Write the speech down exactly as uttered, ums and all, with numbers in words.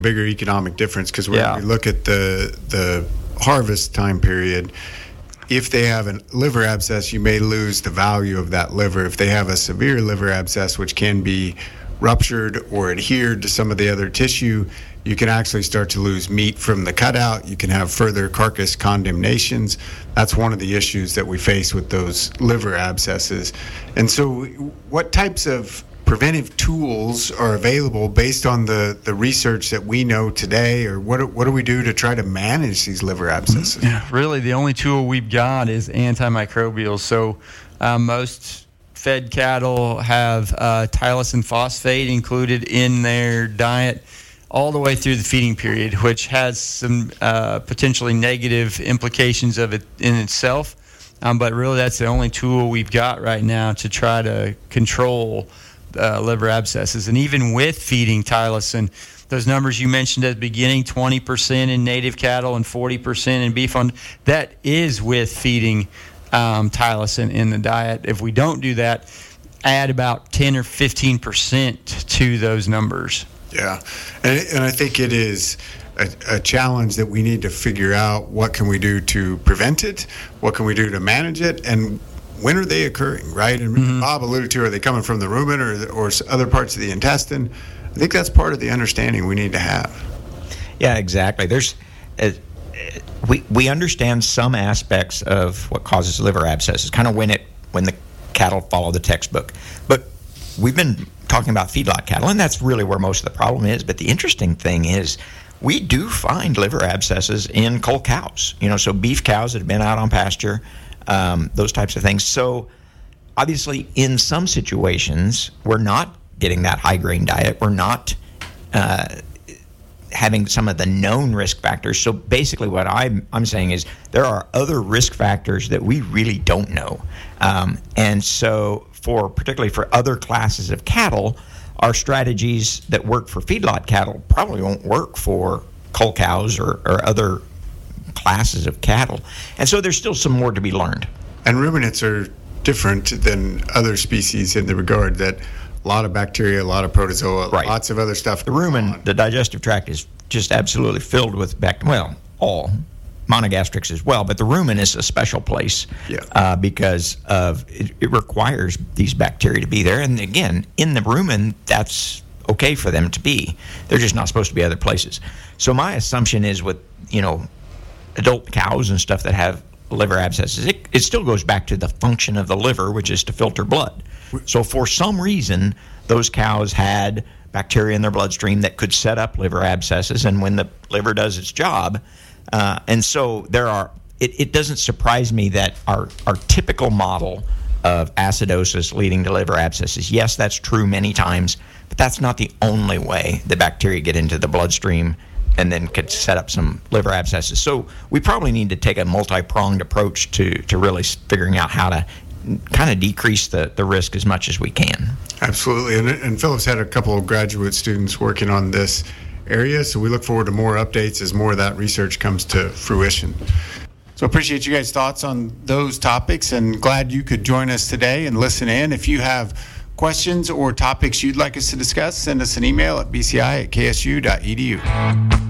bigger economic difference, because when Yeah. we look at the the harvest time period, if they have a liver abscess, you may lose the value of that liver. If they have a severe liver abscess, which can be ruptured or adhered to some of the other tissue, you can actually start to lose meat from the cutout. You can have further carcass condemnations. That's one of the issues that we face with those liver abscesses. And so what types of preventive tools are available based on the, the research that we know today, or what, what do we do to try to manage these liver abscesses? Yeah, really, the only tool we've got is antimicrobials. So uh, most fed cattle have uh, tylosin phosphate included in their diet all the way through the feeding period, which has some uh, potentially negative implications of it in itself. Um, but really, that's the only tool we've got right now to try to control uh, liver abscesses. And even with feeding tylosin, those numbers you mentioned at the beginning, twenty percent in native cattle and forty percent in beef, on that is with feeding um, tylosin in the diet. If we don't do that, add about ten or fifteen percent to those numbers. Yeah, and, and I think it is a, a challenge that we need to figure out what can we do to prevent it, what can we do to manage it, and when are they occurring, right? And mm-hmm. Bob alluded to, are they coming from the rumen or, or other parts of the intestine? I think that's part of the understanding we need to have. Yeah, exactly. There's uh, we we understand some aspects of what causes liver abscesses, kind of when it when the cattle follow the textbook, but we've been talking about feedlot cattle, and that's really where most of the problem is. But the interesting thing is we do find liver abscesses in cull cows, you know, so beef cows that have been out on pasture, um, those types of things. So obviously in some situations we're not getting that high grain diet. We're not uh, having some of the known risk factors. So basically what I'm, I'm saying is there are other risk factors that we really don't know. Um, and so for particularly for other classes of cattle, our strategies that work for feedlot cattle probably won't work for cull cows or, or other classes of cattle. And so there's still some more to be learned. And ruminants are different than other species in the regard that a lot of bacteria, a lot of protozoa, right. lots of other stuff. The rumen, on. the digestive tract is just absolutely filled with bacteria. Well, all monogastrics as well, but the rumen is a special place yeah. uh, because of it, it requires these bacteria to be there. And again, in the rumen, that's okay for them to be. They're just not supposed to be other places. So my assumption is with, you know, adult cows and stuff that have liver abscesses, it, it still goes back to the function of the liver, which is to filter blood. So for some reason, those cows had bacteria in their bloodstream that could set up liver abscesses, and when the liver does its job, uh, and so there are, it, it doesn't surprise me that our, our typical model of acidosis leading to liver abscesses, yes, that's true many times, but that's not the only way the bacteria get into the bloodstream and then could set up some liver abscesses. So we probably need to take a multi-pronged approach to, to really figuring out how to kind of decrease the, the risk as much as we can. Absolutely. And, and Philip's had a couple of graduate students working on this area, so we look forward to more updates as more of that research comes to fruition. So appreciate you guys' thoughts on those topics, and glad you could join us today and listen in. If you have questions or topics you'd like us to discuss, send us an email at b c i at k s u dot e d u.